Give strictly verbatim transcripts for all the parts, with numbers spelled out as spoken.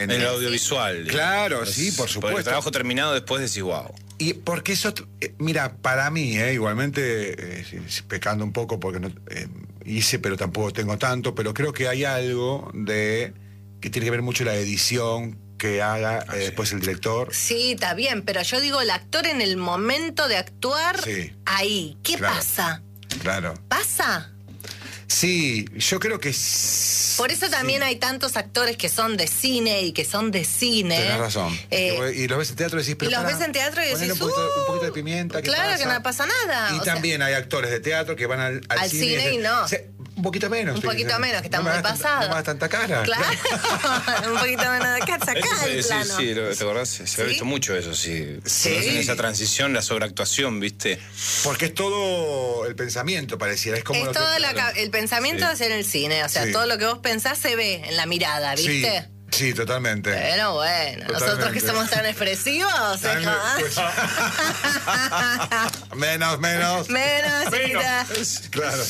En el el audiovisual. Claro, digamos. sí, por supuesto. Porque el trabajo terminado después decís, wow. Y porque eso, eh, mira, para mí, eh, igualmente, eh, pecando un poco porque no eh, hice, pero tampoco tengo tanto, pero creo que hay algo de que tiene que ver mucho la edición que haga eh, Ah, sí. después el director. Sí, está bien, pero yo digo el actor en el momento de actuar, Sí. ahí. ¿Qué Claro. pasa? Claro. ¿Pasa? Sí, yo creo que s- Por eso también sí. hay tantos actores que son de cine y que son de cine. Tenés razón. Eh, y los ves en teatro y decís, pero y los pará, ves en teatro y ponele decís, un poquito, "Uh, un poquito de pimienta, ¿qué claro pasa?". que no pasa nada. Y o sea, también hay actores de teatro que van al, al Al cine, cine y dicen, no. "Sí, un poquito menos. un estoy poquito diciendo, menos, que está no me muy hagas tanta- pasado. No me hagas tanta cara. Claro, un poquito menos de cara, sacá el Sí, plano. sí, lo- ¿te acordás? Se ¿Sí? ha visto mucho eso, sí. Sí. Cuando hacen esa transición, la sobreactuación, ¿viste? Porque es todo el pensamiento, pareciera. Es como Es lo todo que- la ca- el pensamiento Sí. hacia en el cine, o sea, Sí. todo lo que vos pensás se ve en la mirada, Sí, ¿viste? sí, totalmente. Pero bueno, nosotros Totalmente. que somos tan expresivos, Tan- ¿eh? pues- menos, menos. Menos, chiquita. Claro.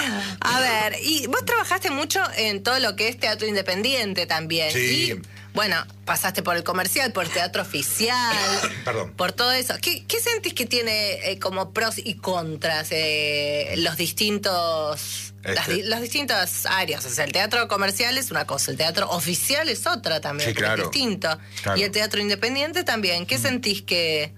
A ver, y vos trabajaste mucho en todo lo que es teatro independiente también. Sí. Y, bueno, pasaste por el comercial, por teatro oficial, Perdón. por todo eso. ¿Qué, qué sentís que tiene eh, como pros y contras eh, los distintos... Las, Este. di- las distintas áreas? O sea, el teatro comercial es una cosa, el teatro oficial es otra también, Sí, porque claro. es distinto. Claro. Y el teatro independiente también. ¿Qué sentís que...?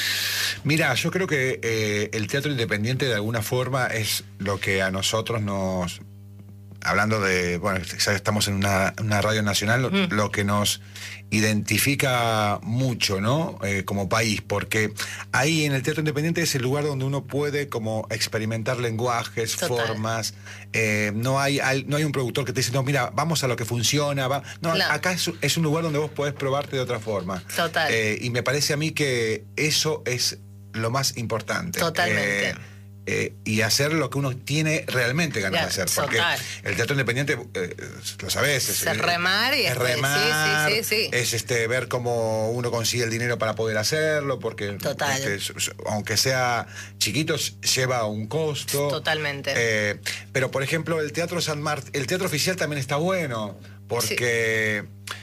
Mira, yo creo que eh, el teatro independiente de alguna forma es lo que a nosotros nos... Hablando de, bueno, ya estamos en una, una radio nacional, lo, Mm. lo que nos identifica mucho, ¿no? Eh, como país, porque ahí en el teatro independiente es el lugar donde uno puede como experimentar lenguajes, Total. formas. Eh, no hay, hay- no hay un productor que te dice, no, mira, vamos a lo que funciona. Va. No, Claro. acá es, es un lugar donde vos podés probarte de otra forma. Total. Eh, y me parece a mí que eso es lo más importante. Totalmente. Eh, eh, y hacer lo que uno tiene realmente ganas Ya, de hacer. Porque total. el teatro independiente, eh, lo sabés, es, Es remar y es es- remar, sí, sí, sí, sí. es este, ver cómo uno consigue el dinero para poder hacerlo, porque Total. este, s- s- aunque sea chiquito, s- lleva un costo. Totalmente. Eh, pero, por ejemplo, el Teatro San Martín, el teatro oficial también está bueno, porque...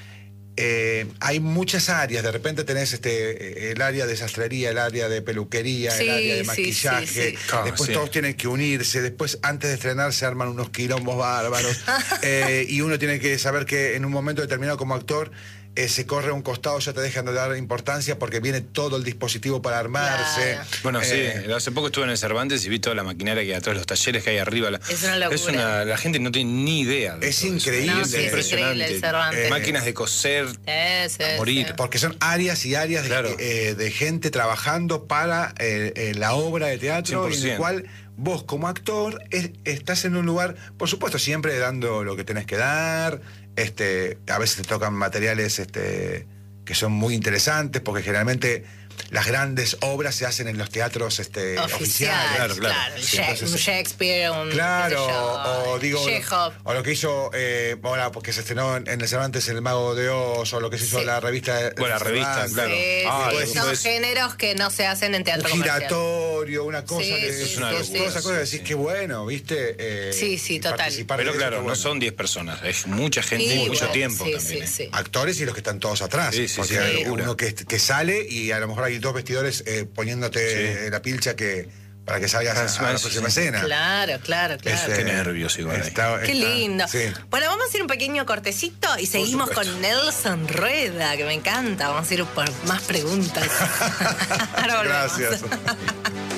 Eh, hay muchas áreas, de repente tenés este el área de sastrería, el área de peluquería, Sí, el área de sí, maquillaje, sí, sí. Ah, después sí. todos tienen que unirse, después antes de estrenar se arman unos quilombos bárbaros, eh, y uno tiene que saber que en un momento determinado como actor eh, se corre a un costado, ya te dejan de dar importancia porque viene todo el dispositivo para armarse. Claro. Bueno, Eh, sí, hace poco estuve en el Cervantes y vi toda la maquinaria que hay atrás, los talleres que hay arriba. La- Es una locura. una- la gente no tiene ni idea. de Es todo eso. increíble. No, sí, es increíble el Cervantes. Eh, Máquinas de coser, Sí, sí, a morir. sí. Porque son áreas y áreas de, Claro. eh, de gente trabajando para eh, eh, la obra de teatro, cien por en el ciento. cual vos como actor es- estás en un lugar, por supuesto, siempre dando lo que tenés que dar. Este, a veces te tocan materiales este, que son muy interesantes, porque generalmente las grandes obras se hacen en los teatros este, Oficial, oficiales. Claro, claro. el Sí, Sha- entonces- un Shakespeare, un Claro, qué sé yo, o digo, Chekhov. o lo que hizo, eh, ahora porque se estrenó en, en el Cervantes El Mago de Oz, o lo que se hizo Sí. en la revista. de- Bueno, la de revista, Cervantes. claro. Sí, Ah, sí, después- son después- géneros que no se hacen en Un teatro comercial. giratorio, una cosa Sí, que sí, Es una sí, locura. sí. toda esa cosa de decir Sí. que bueno, ¿viste? Eh, Sí, sí, y total. participar Pero de eso, claro, qué no bueno. son diez personas, es mucha gente Y y mucho bueno, tiempo sí, también. sí, ¿eh? sí. Actores y los que están todos atrás. Sí, sí, porque sí, una hay locura. uno que, que sale y a lo mejor hay dos vestidores eh, poniéndote Sí. eh, la pilcha que para que salgas Ah, a, a la sí, próxima sí. escena. Claro, claro, claro. Este, Qué nervios igual ahí. está- Qué está- lindo. sí. Bueno, vamos a ir un pequeño cortecito y seguimos supuesto. con Nelson Rueda, que me encanta. Vamos a ir por más preguntas. Ahora volvemos. Gracias.